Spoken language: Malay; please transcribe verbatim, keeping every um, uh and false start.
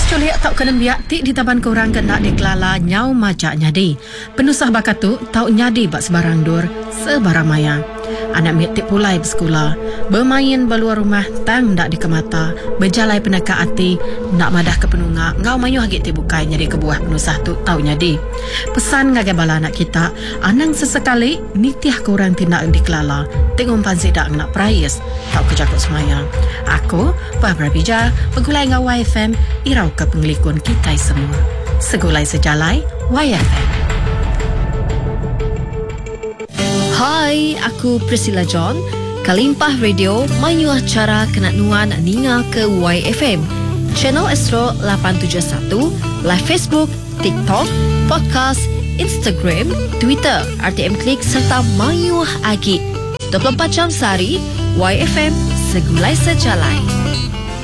culik tau kena biak ti di taban korang kena dikelala nyau majak nyadi. Penusah bakatu tau nyadi bak sebarang dur sebarang maya. Anak miak ti pulai bersekolah, bermain beluar rumah tang ndak di kemata, berjalai peneka ati nak madah ke penunga ngau mayuh hagit ti bukai nyadi ke buah penusah tu tau nyadi. Pesan ngagai bala anak kita, anang sesekali nitiah korang tindak dikelala. Tengok pansi dak nak prayas tau kejakut semayang. Aku Barbara Bija bergulai ngau Y F M irau ke pengelikun kita semua. Segulai sejalai Y F M. Hai, aku Priscilla John. Kalimpah Radio mayu acara kena nuan ninga ke Y F M. Channel Astro lapan tujuh satu, live Facebook, TikTok, podcast, Instagram, Twitter, R T M Klik serta mayu agi. dua puluh empat jam sehari, Y F M segulai sejalai.